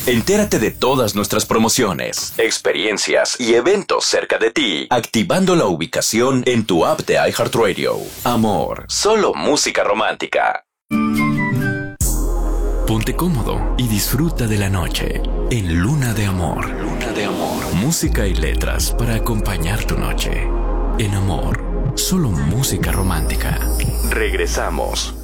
Entérate de todas nuestras promociones, experiencias y eventos cerca de ti, activando la ubicación en tu app de iHeartRadio. Amor, solo música romántica. Ponte cómodo y disfruta de la noche en Luna de Amor. Luna de Amor. Música y letras para acompañar tu noche. En Amor, solo música romántica. Regresamos.